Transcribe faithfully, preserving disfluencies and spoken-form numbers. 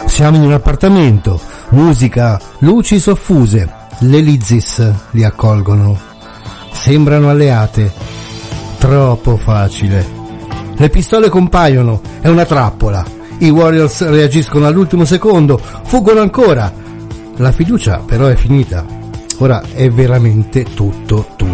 Siamo in un appartamento, musica, luci soffuse, le Lizis li accolgono. Sembrano alleate. Troppo facile. Le pistole compaiono, è una trappola. I Warriors reagiscono all'ultimo secondo, fuggono ancora. La fiducia però è finita. Ora è veramente tutto tuo.